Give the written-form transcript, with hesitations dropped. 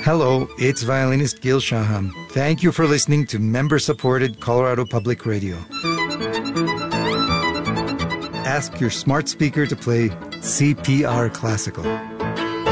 Hello, it's violinist Gil Shaham. Thank you for listening to member-supported Colorado Public Radio. Ask your smart speaker to play CPR Classical.